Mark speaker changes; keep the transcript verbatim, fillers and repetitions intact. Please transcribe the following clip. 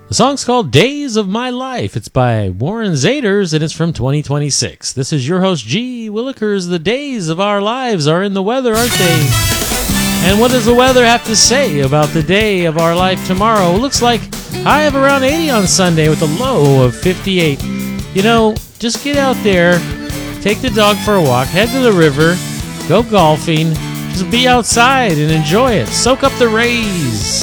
Speaker 1: The song's called Days of My Life. It's by Warren Zaders, and it's from twenty twenty-six. This is your host, G. Willikers. The days of our lives are in the weather, aren't they? And what does the weather have to say about the day of our life tomorrow? It looks like high of around eighty on Sunday with a low of fifty-eight. You know, just get out there, take the dog for a walk, head to the river, go golfing, just be outside and enjoy it. Soak up the rays.